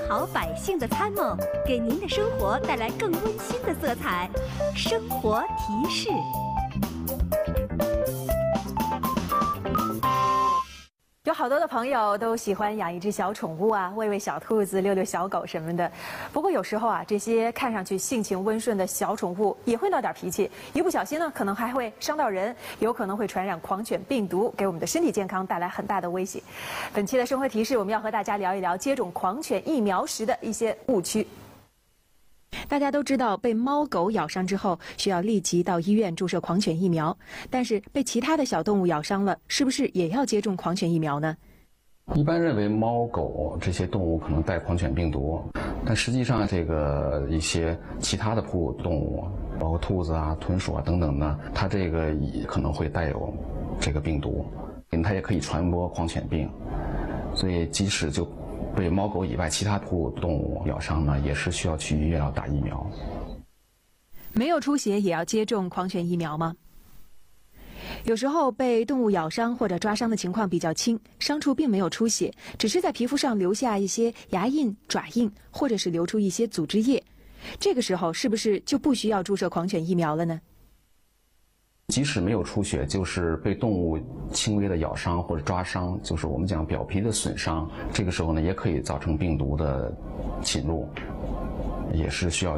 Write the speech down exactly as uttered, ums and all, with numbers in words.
好百姓的参谋，给您的生活带来更温馨的色彩。生活提示。 有好多的朋友都喜欢养一只小宠物啊，喂喂小兔子，遛遛小狗什么的。不过有时候啊，这些看上去性情温顺的小宠物也会闹点脾气，一不小心呢，可能还会伤到人，有可能会传染狂犬病毒，给我们的身体健康带来很大的威胁。本期的生活提示，我们要和大家聊一聊接种狂犬疫苗时的一些误区。大家都知道，被猫狗咬伤之后需要立即到医院注射狂犬疫苗，但是被其他的小动物咬伤了，是不是也要接种狂犬疫苗呢？ 一般认为猫狗这些动物可能带狂犬病毒，但实际上这个一些其他的哺乳动物，包括兔子啊、豚鼠啊等等呢，它这个也可能会带有这个病毒，它也可以传播狂犬病，所以即使就被猫狗以外其他哺乳动物咬伤呢，也是需要去医院要打疫苗。 没有出血也要接种狂犬疫苗吗？有时候被动物咬伤或者抓伤的情况比较轻，伤处并没有出血，只是在皮肤上留下一些牙印、爪印，或者是流出一些组织液。这个时候是不是就不需要注射狂犬疫苗了呢？ 即使没有出血，就是被动物轻微的咬伤或者抓伤，就是我们讲表皮的损伤，这个时候呢，也可以造成病毒的侵入，也是需要